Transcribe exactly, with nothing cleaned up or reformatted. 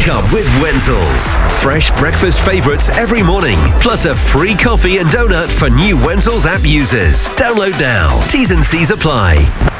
Wake up with Wenzels. Fresh breakfast favourites every morning, plus a free coffee and donut for new Wenzels app users. Download now. T's and C's apply.